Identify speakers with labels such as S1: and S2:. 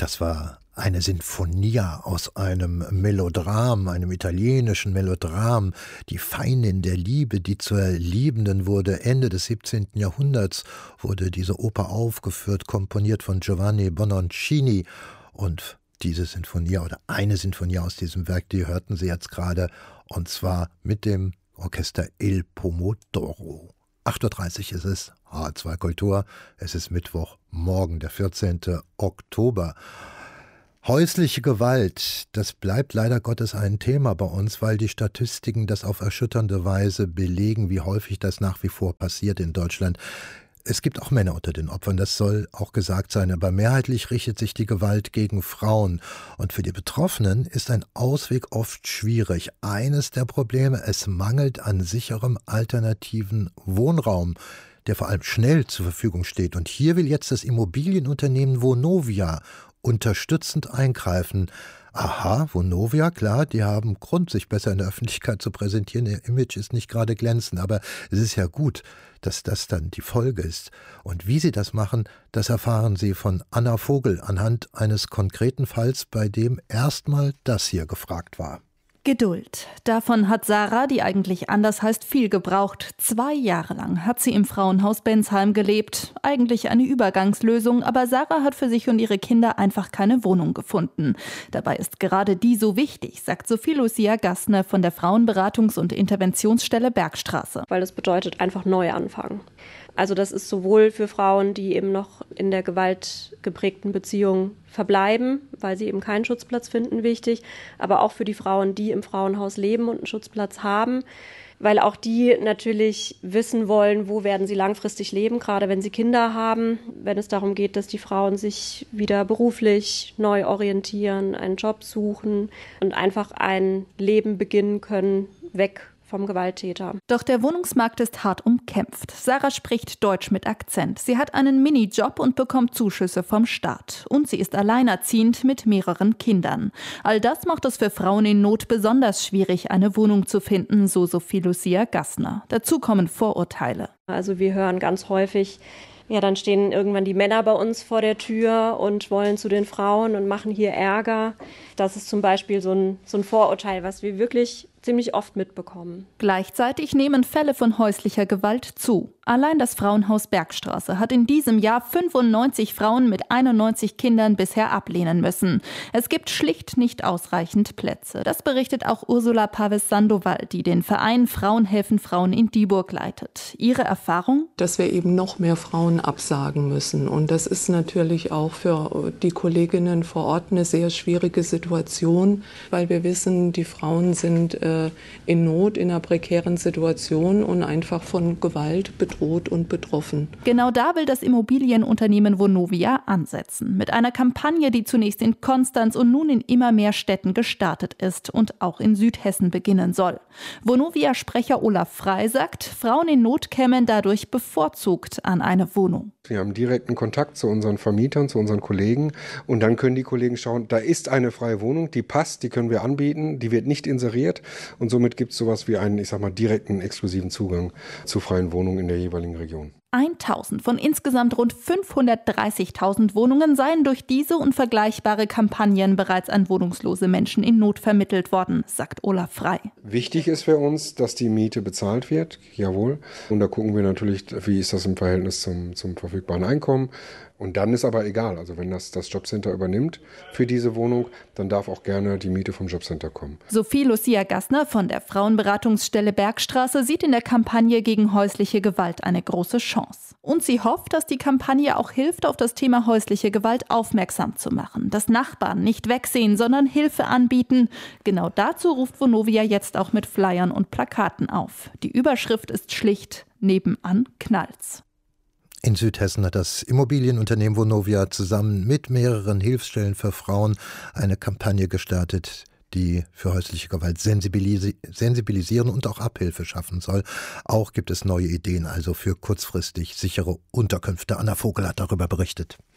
S1: Das war eine Sinfonia aus einem Melodram, einem italienischen Melodram. Die Feindin der Liebe, die zur Liebenden wurde. Ende des 17. Jahrhunderts wurde diese Oper aufgeführt, komponiert von Giovanni Bononcini. Und diese Sinfonia oder eine Sinfonia aus diesem Werk, die hörten Sie jetzt gerade, und zwar mit dem Orchester Il Pomodoro. 8:30 Uhr ist es, H2 Kultur, es ist Mittwoch, morgen der 14. Oktober. Häusliche Gewalt, das bleibt leider Gottes ein Thema bei uns, weil die Statistiken das auf erschütternde Weise belegen, wie häufig das nach wie vor passiert in Deutschland. Es gibt auch Männer unter den Opfern, das soll auch gesagt sein, aber mehrheitlich richtet sich die Gewalt gegen Frauen. Und für die Betroffenen ist ein Ausweg oft schwierig. Eines der Probleme, es mangelt an sicherem alternativen Wohnraum, der vor allem schnell zur Verfügung steht. Und hier will jetzt das Immobilienunternehmen Vonovia unterstützend eingreifen. Aha, Vonovia, klar, die haben Grund, sich besser in der Öffentlichkeit zu präsentieren. Ihr Image ist nicht gerade glänzend, aber es ist ja gut, dass das dann die Folge ist. Und wie sie das machen, das erfahren Sie von Anna Vogel anhand eines konkreten Falls, bei dem erstmal das hier gefragt war.
S2: Geduld. Davon hat Sarah, die eigentlich anders heißt, viel gebraucht. 2 Jahre lang hat sie im Frauenhaus Bensheim gelebt. Eigentlich eine Übergangslösung, aber Sarah hat für sich und ihre Kinder einfach keine Wohnung gefunden. Dabei ist gerade die so wichtig, sagt Sophie Lucia Gassner von der Frauenberatungs- und Interventionsstelle Bergstraße.
S3: Weil das bedeutet einfach neu anfangen. Also das ist sowohl für Frauen, die eben noch in der gewaltgeprägten Beziehung verbleiben, weil sie eben keinen Schutzplatz finden, wichtig, aber auch für die Frauen, die im Frauenhaus leben und einen Schutzplatz haben, weil auch die natürlich wissen wollen, wo werden sie langfristig leben, gerade wenn sie Kinder haben, wenn es darum geht, dass die Frauen sich wieder beruflich neu orientieren, einen Job suchen und einfach ein Leben beginnen können, weg vom Gewalttäter.
S2: Doch der Wohnungsmarkt ist hart umkämpft. Sarah spricht Deutsch mit Akzent. Sie hat einen Minijob und bekommt Zuschüsse vom Staat. Und sie ist alleinerziehend mit mehreren Kindern. All das macht es für Frauen in Not besonders schwierig, eine Wohnung zu finden, so Sophie Lucia Gassner. Dazu kommen Vorurteile.
S3: Also wir hören ganz häufig, ja, dann stehen irgendwann die Männer bei uns vor der Tür und wollen zu den Frauen und machen hier Ärger. Das ist zum Beispiel so ein Vorurteil, was wir wirklich ziemlich oft mitbekommen.
S2: Gleichzeitig nehmen Fälle von häuslicher Gewalt zu. Allein das Frauenhaus Bergstraße hat in diesem Jahr 95 Frauen mit 91 Kindern bisher ablehnen müssen. Es gibt schlicht nicht ausreichend Plätze. Das berichtet auch Ursula Paves-Sandoval, die den Verein Frauen helfen Frauen in Dieburg leitet. Ihre Erfahrung?
S4: Dass wir eben noch mehr Frauen absagen müssen. Und das ist natürlich auch für die Kolleginnen vor Ort eine sehr schwierige Situation, weil wir wissen, die Frauen sind in Not, in einer prekären Situation und einfach von Gewalt bedroht und betroffen.
S2: Genau da will das Immobilienunternehmen Vonovia ansetzen. Mit einer Kampagne, die zunächst in Konstanz und nun in immer mehr Städten gestartet ist und auch in Südhessen beginnen soll. Vonovia-Sprecher Olaf Frey sagt, Frauen in Not kämen dadurch bevorzugt an eine Wohnung.
S5: Wir haben direkten Kontakt zu unseren Vermietern, zu unseren Kollegen und dann können die Kollegen schauen, da ist eine freie Wohnung, die passt, die können wir anbieten, die wird nicht inseriert und somit gibt es sowas wie einen, direkten, exklusiven Zugang zu freien Wohnungen in der jeweiligen Region.
S2: 1000 von insgesamt rund 530.000 Wohnungen seien durch diese und vergleichbare Kampagnen bereits an wohnungslose Menschen in Not vermittelt worden, sagt Olaf Frey.
S5: Wichtig ist für uns, dass die Miete bezahlt wird, jawohl. Und da gucken wir natürlich, wie ist das im Verhältnis zum verfügbaren Einkommen. Und dann ist aber egal, also wenn das Jobcenter übernimmt für diese Wohnung, dann darf auch gerne die Miete vom Jobcenter kommen.
S2: Sophie Lucia Gassner von der Frauenberatungsstelle Bergstraße sieht in der Kampagne gegen häusliche Gewalt eine große Chance. Und sie hofft, dass die Kampagne auch hilft, auf das Thema häusliche Gewalt aufmerksam zu machen. Dass Nachbarn nicht wegsehen, sondern Hilfe anbieten. Genau dazu ruft Vonovia jetzt auch mit Flyern und Plakaten auf. Die Überschrift ist schlicht: Nebenan knallt's.
S1: In Südhessen hat das Immobilienunternehmen Vonovia zusammen mit mehreren Hilfsstellen für Frauen eine Kampagne gestartet, die für häusliche Gewalt sensibilisieren und auch Abhilfe schaffen soll. Auch gibt es neue Ideen, also für kurzfristig sichere Unterkünfte. Anna Vogel hat darüber berichtet.